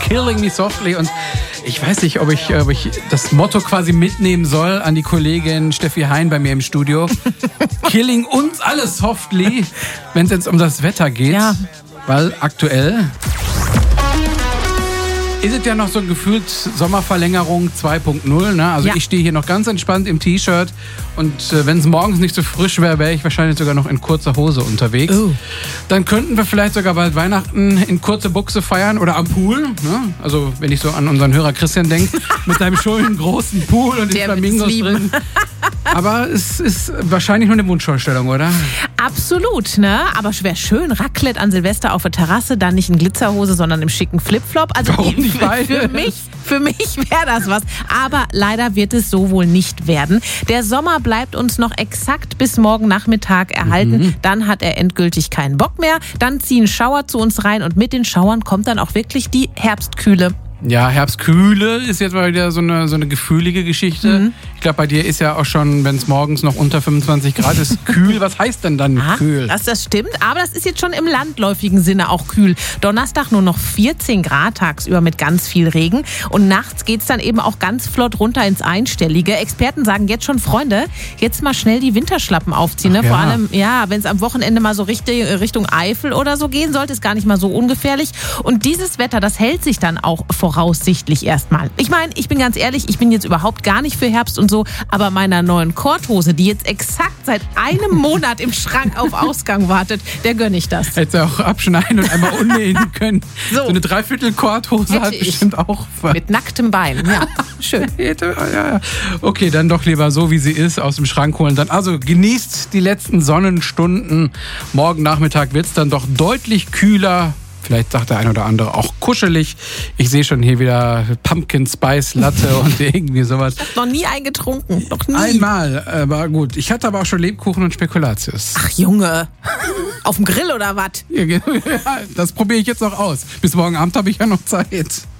Killing Me Softly. Und ich weiß nicht, ob ich das Motto quasi mitnehmen soll an die Kollegin Steffi Hein bei mir im Studio. Killing uns alle softly, wenn es jetzt um das Wetter geht. Ja. Weil aktuell ist es ja noch so gefühlt Sommerverlängerung 2.0. Ne? Also ich stehe hier noch ganz entspannt im T-Shirt und wenn es morgens nicht so frisch wäre, wäre ich wahrscheinlich sogar noch in kurzer Hose unterwegs. Dann könnten wir vielleicht sogar bald Weihnachten in kurze Buchse feiern oder am Pool. Ne? Also wenn ich so an unseren Hörer Christian denke, mit seinem schönen großen Pool und den Flamingos drin. Aber es ist wahrscheinlich nur eine Wunschvorstellung, oder? Absolut, ne? Aber wäre schön, Raclette an Silvester auf der Terrasse, dann nicht in Glitzerhose, sondern im schicken Flipflop. Also warum nicht beide? Für mich wäre das was. Aber leider wird es so wohl nicht werden. Der Sommer bleibt uns noch exakt bis morgen Nachmittag erhalten. Dann hat er endgültig keinen Bock mehr. Dann ziehen Schauer zu uns rein und mit den Schauern kommt dann auch wirklich die Herbstkühle. Ja, Herbstkühle ist jetzt mal wieder so eine gefühlige Geschichte. Ich glaube, bei dir ist ja auch schon, wenn es morgens noch unter 25 Grad ist, kühl. Was heißt denn dann kühl? Das stimmt, aber das ist jetzt schon im landläufigen Sinne auch kühl. Donnerstag nur noch 14 Grad tagsüber mit ganz viel Regen. Und nachts geht es dann eben auch ganz flott runter ins Einstellige. Experten sagen jetzt schon, Freunde, jetzt mal schnell die Winterschlappen aufziehen. Ne? Vor allem, wenn es am Wochenende mal so Richtung Eifel oder so gehen sollte, ist gar nicht mal so ungefährlich. Und dieses Wetter, das hält sich dann auch voraussichtlich erstmal. Ich meine, ich bin ganz ehrlich, ich bin jetzt überhaupt gar nicht für Herbst und so, aber meiner neuen Korthose, die jetzt exakt seit einem Monat im Schrank auf Ausgang wartet, der gönne ich das. Hättest du auch abschneiden und einmal unnähen können. So eine Dreiviertel-Korthose hat bestimmt auch was. Mit nacktem Bein, ja. Schön. Ja. Okay, dann doch lieber so, wie sie ist, aus dem Schrank holen. Dann also genießt die letzten Sonnenstunden. Morgen Nachmittag wird es dann doch deutlich kühler. Vielleicht sagt der ein oder andere auch kuschelig. Ich sehe schon hier wieder Pumpkin Spice Latte und irgendwie sowas. Ich habe noch nie eingetrunken. Noch nie. Einmal, aber gut. Ich hatte aber auch schon Lebkuchen und Spekulatius. Ach Junge, auf dem Grill oder was? Ja, das probiere ich jetzt noch aus. Bis morgen Abend habe ich ja noch Zeit.